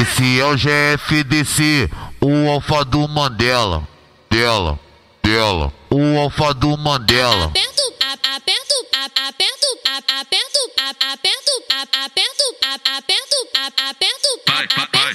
Esse é o GFDC, o alfa do Mandela. Dela. O alfa do Mandela. Aperto, aperto, aperto, aperto, aperto, aperto, aperto, aperto, aperto,